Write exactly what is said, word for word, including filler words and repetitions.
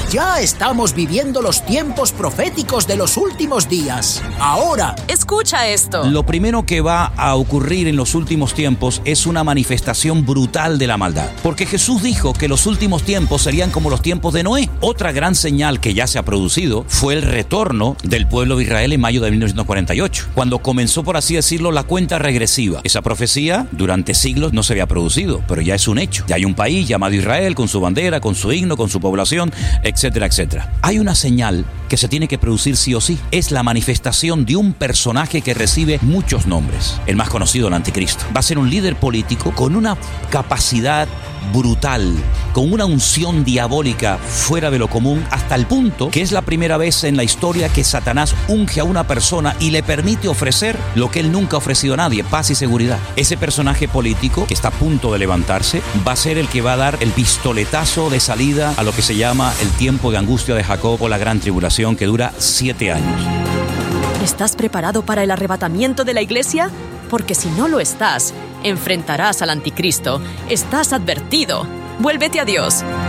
Ya estamos viviendo los tiempos proféticos de los últimos días. Ahora, escucha esto. Lo primero que va a ocurrir en los últimos tiempos es una manifestación brutal de la maldad. Porque Jesús dijo que los últimos tiempos serían como los tiempos de Noé. Otra gran señal que ya se ha producido fue el retorno del pueblo de Israel en mayo de mil novecientos cuarenta y ocho, cuando comenzó, por así decirlo, la cuenta regresiva. Esa profecía durante siglos no se había producido, pero ya es un hecho. Ya hay un país llamado Israel con su bandera, con su himno, con su población, etcétera, etcétera. Hay una señal que se tiene que producir sí o sí. Es la manifestación de un personaje que recibe muchos nombres. El más conocido, el anticristo. Va a ser un líder político con una capacidad brutal, con una unción diabólica fuera de lo común, hasta el punto que es la primera vez en la historia que Satanás unge a una persona y le permite ofrecer lo que él nunca ha ofrecido a nadie: paz y seguridad. Ese personaje político que está a punto de levantarse va a ser el que va a dar el pistoletazo de salida a lo que se llama el tiempo de angustia de Jacob o la gran tribulación, que dura siete años. ¿Estás preparado para el arrebatamiento de la iglesia? Porque si no lo estás, enfrentarás al anticristo. Estás advertido. Vuélvete a Dios.